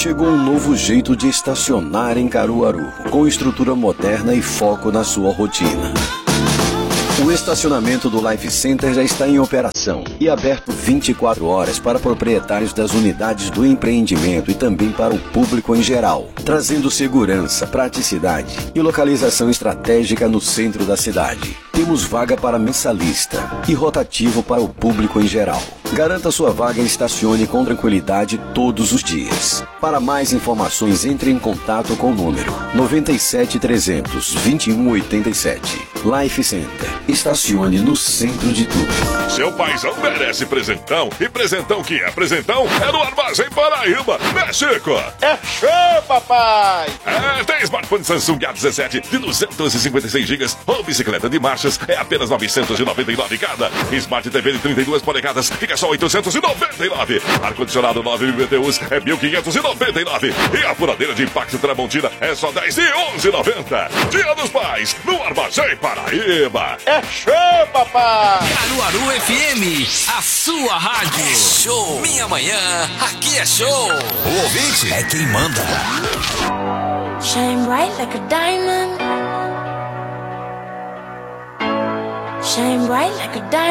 Chegou um novo jeito de estacionar em Caruaru, com estrutura moderna e foco na sua rotina. O estacionamento do Life Center já está em operação e aberto 24 horas para proprietários das unidades do empreendimento e também para o público em geral, trazendo segurança, praticidade e localização estratégica no centro da cidade. Temos vaga para mensalista e rotativo para o público em geral. Garanta sua vaga e estacione com tranquilidade todos os dias. Para mais informações, entre em contato com o número 97 300 2187. Life Center. Estacione no centro de tudo. Seu paizão merece presentão. E presentão que é presentão é no Armazém Paraíba, né, Chico? É show, papai! Tem smartphone Samsung A17 de 256 GB ou bicicleta de marchas, é apenas 999 cada. Smart TV de 32 polegadas, fica só 899. Ar-condicionado 9 BTUs é 1.599. E a furadeira de impacto Tramontina é só 10 e 11,90. Dia dos Pais, no Armazém Paraíba. É show, papai! Caruaru FM, a sua rádio. É show. Minha manhã, aqui é show. O ouvinte é quem manda. Shine bright like a diamond. Shine bright like a diamond.